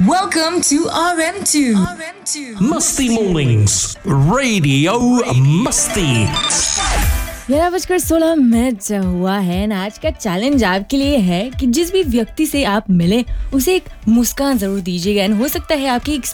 Welcome to RM2. मस्ती mornings radio मस्ती। 11:16 हुआ है ना। आज का चैलेंज आपके लिए है कि जिस भी व्यक्ति से आप मिले उसे एक मुस्कान जरूर दीजिएगा। हो सकता है आपकी